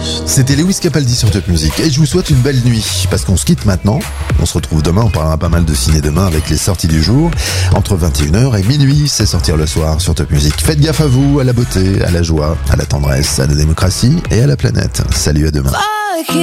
C'était Lewis Capaldi sur Top Music et je vous souhaite une belle nuit parce qu'on se quitte maintenant. On se retrouve demain, on parlera pas mal de ciné demain avec les sorties du jour. Entre 21h et minuit, c'est sortir le soir sur Top Music. Faites gaffe à vous, à la beauté, à la joie, à la tendresse, à la démocratie et à la planète. Salut, à demain.